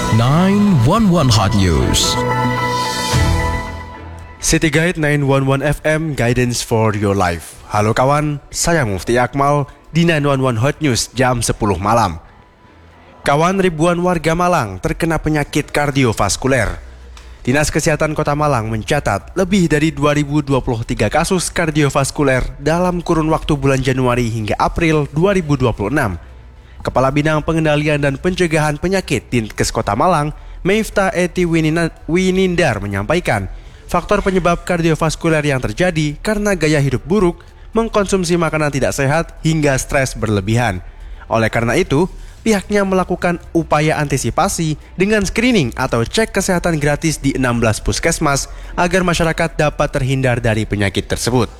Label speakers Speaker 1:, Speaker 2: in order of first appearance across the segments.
Speaker 1: 911 Hot News.
Speaker 2: City Guide 911 FM, Guidance for Your Life. Halo kawan, saya Mufti Akmal di 911 Hot News jam 10 malam. Kawan, ribuan warga Malang terkena penyakit kardiovaskuler. Dinas Kesehatan Kota Malang mencatat lebih dari 2023 kasus kardiovaskuler dalam kurun waktu bulan Januari hingga April 2026. Kepala Bidang Pengendalian dan Pencegahan Penyakit Dinkes Kota Malang, Meiftah Eti Winindar menyampaikan, faktor penyebab kardiovaskuler yang terjadi karena gaya hidup buruk, mengkonsumsi makanan tidak sehat, hingga stres berlebihan. Oleh karena itu, pihaknya melakukan upaya antisipasi dengan screening atau cek kesehatan gratis di 16 puskesmas agar masyarakat dapat terhindar dari penyakit tersebut.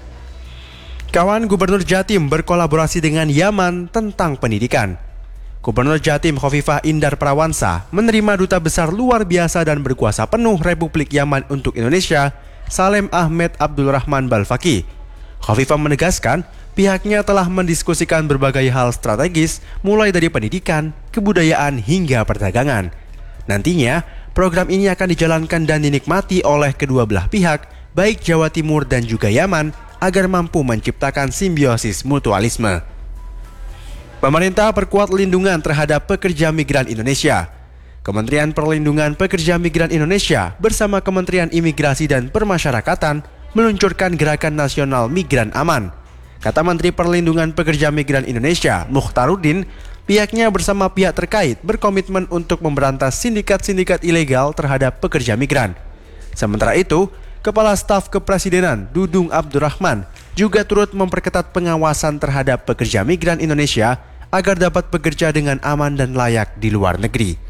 Speaker 2: Kawan, Gubernur Jatim berkolaborasi dengan Yaman tentang pendidikan. Gubernur Jatim Khofifah Indar Parawansa menerima Duta Besar luar biasa dan berkuasa penuh Republik Yaman untuk Indonesia, Salem Ahmed Abdul Rahman Balfaki. Khofifah menegaskan pihaknya telah mendiskusikan berbagai hal strategis mulai dari pendidikan, kebudayaan hingga perdagangan. Nantinya, program ini akan dijalankan dan dinikmati oleh kedua belah pihak, baik Jawa Timur dan juga Yaman, agar mampu menciptakan simbiosis mutualisme. Pemerintah perkuat lindungan terhadap pekerja migran Indonesia. Kementerian Perlindungan Pekerja Migran Indonesia bersama Kementerian Imigrasi dan Permasyarakatan meluncurkan Gerakan Nasional Migran Aman. Kata Menteri Perlindungan Pekerja Migran Indonesia, Mukhtaruddin, pihaknya bersama pihak terkait berkomitmen untuk memberantas sindikat-sindikat ilegal terhadap pekerja migran. Sementara itu, Kepala Staf Kepresidenan Dudung Abdurrahman juga turut memperketat pengawasan terhadap pekerja migran Indonesia agar dapat bekerja dengan aman dan layak di luar negeri.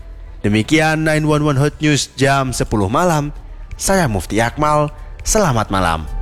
Speaker 2: Demikian 911 Hot News jam 10 malam. Saya Mufti Akmal. Selamat malam.